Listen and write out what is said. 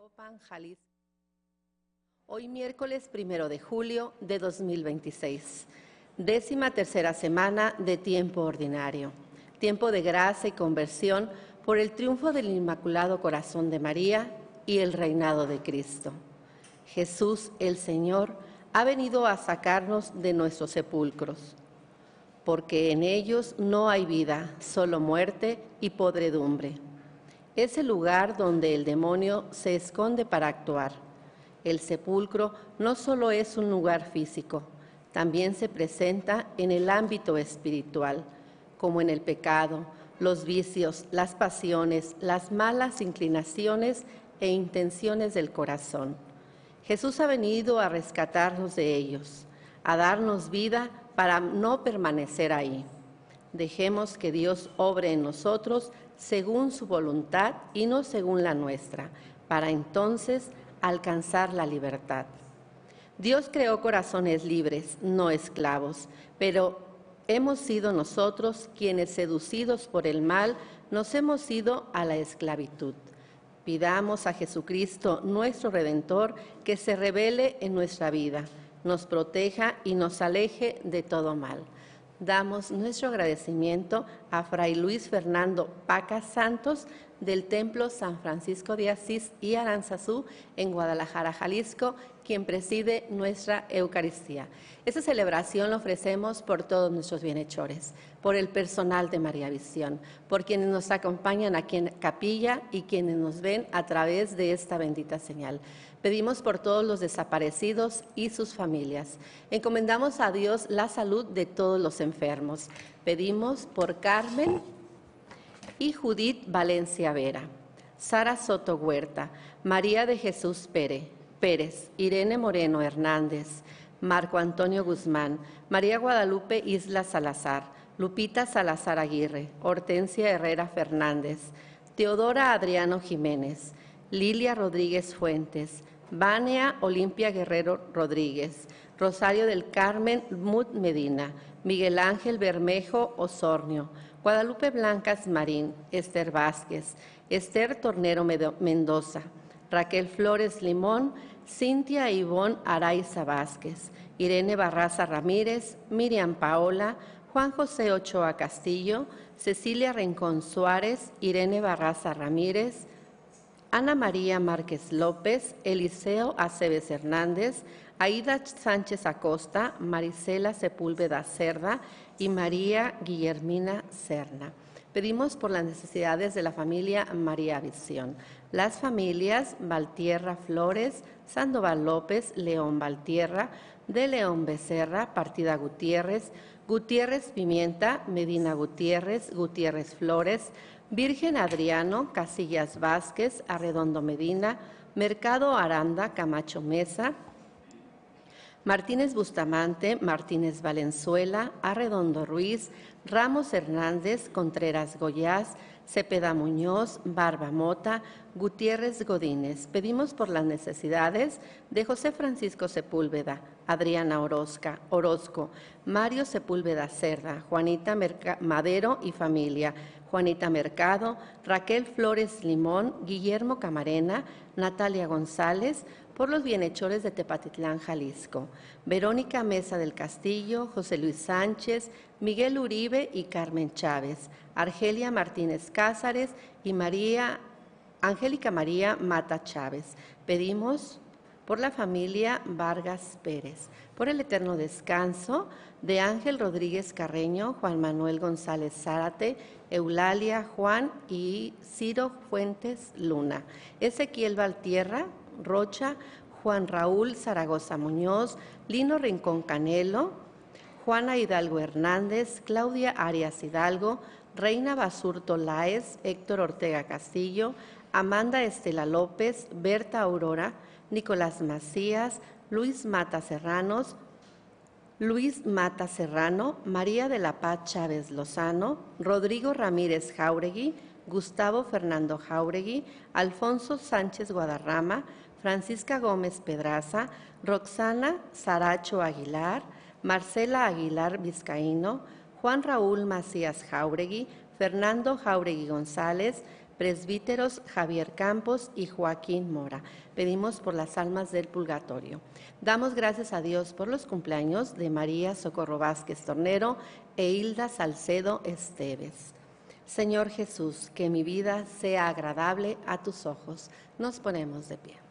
Zapopan, Jalisco. Hoy miércoles 1 de julio de 2026, 13ª semana de tiempo ordinario, tiempo de gracia y conversión por el triunfo del Inmaculado Corazón de María y el reinado de Cristo. Jesús, el Señor, ha venido a sacarnos de nuestros sepulcros, porque en ellos no hay vida, solo muerte y podredumbre. Es el lugar donde el demonio se esconde para actuar. El sepulcro no solo es un lugar físico, también se presenta en el ámbito espiritual, como en el pecado, los vicios, las pasiones, las malas inclinaciones e intenciones del corazón. Jesús ha venido a rescatarnos de ellos, a darnos vida para no permanecer ahí. Dejemos que Dios obre en nosotros según su voluntad y no según la nuestra, para entonces alcanzar la libertad. Dios creó corazones libres, no esclavos, pero hemos sido nosotros quienes, seducidos por el mal, nos hemos ido a la esclavitud. Pidamos a Jesucristo, nuestro Redentor, que se revele en nuestra vida, nos proteja y nos aleje de todo mal. Damos nuestro agradecimiento a Fray Luis Fernando Paca Santos del Templo San Francisco de Asís y Aranzazú en Guadalajara, Jalisco, quien preside nuestra Eucaristía. Esta celebración la ofrecemos por todos nuestros bienhechores, por el personal de María Visión, por quienes nos acompañan aquí en capilla y quienes nos ven a través de esta bendita señal. Pedimos por todos los desaparecidos y sus familias. Encomendamos a Dios la salud de todos los enfermos. Pedimos por Carmen y Judith Valencia Vera, Sara Soto Huerta, María de Jesús Pérez, Irene Moreno Hernández, Marco Antonio Guzmán, María Guadalupe Isla Salazar, Lupita Salazar Aguirre, Hortensia Herrera Fernández, Teodora Adriano Jiménez, Lilia Rodríguez Fuentes, Vania Olimpia Guerrero Rodríguez, Rosario del Carmen Mut Medina, Miguel Ángel Bermejo Osornio, Guadalupe Blancas Marín, Esther Vázquez, Esther Tornero Mendoza, Raquel Flores Limón, Cintia Ivonne Araiza Vázquez, Irene Barraza Ramírez, Miriam Paola, Juan José Ochoa Castillo, Cecilia Rincón Suárez, Irene Barraza Ramírez, Ana María Márquez López, Eliseo Aceves Hernández, Aida Sánchez Acosta, Marisela Sepúlveda Cerda y María Guillermina Serna. Pedimos por las necesidades de la familia María Visión. Las familias Valtierra Flores, Sandoval López, León Valtierra, de León Becerra, Partida Gutiérrez, Gutiérrez Pimienta, Medina Gutiérrez, Gutiérrez Flores, Virgen Adriano, Casillas Vázquez, Arredondo Medina, Mercado Aranda, Camacho Mesa, Martínez Bustamante, Martínez Valenzuela, Arredondo Ruiz, Ramos Hernández, Contreras Goyás, Cepeda Muñoz, Barba Mota, Gutiérrez Godínez. Pedimos por las necesidades de José Francisco Sepúlveda, Adriana Orozco, Mario Sepúlveda Cerda, Juanita Madero y familia, Juanita Mercado, Raquel Flores Limón, Guillermo Camarena, Natalia González, por los bienhechores de Tepatitlán, Jalisco, Verónica Mesa del Castillo, José Luis Sánchez, Miguel Uribe y Carmen Chávez, Argelia Martínez Cázares y Angélica María Mata Chávez. Pedimos por la familia Vargas Pérez, por el eterno descanso de Ángel Rodríguez Carreño, Juan Manuel González Zárate, Eulalia Juan y Ciro Fuentes Luna, Ezequiel Valtierra Rocha, Juan Raúl Zaragoza Muñoz, Lino Rincón Canelo, Juana Hidalgo Hernández, Claudia Arias Hidalgo, Reina Basurto Láez, Héctor Ortega Castillo, Amanda Estela López, Berta Aurora, Nicolás Macías, Luis Mata Serrano, María de la Paz Chávez Lozano, Rodrigo Ramírez Jáuregui, Gustavo Fernando Jáuregui, Alfonso Sánchez Guadarrama, Francisca Gómez Pedraza, Roxana Saracho Aguilar, Marcela Aguilar Vizcaíno, Juan Raúl Macías Jáuregui, Fernando Jáuregui González, presbíteros Javier Campos y Joaquín Mora. Pedimos por las almas del purgatorio. Damos gracias a Dios por los cumpleaños de María Socorro Vázquez Tornero e Hilda Salcedo Esteves. Señor Jesús, que mi vida sea agradable a tus ojos. Nos ponemos de pie.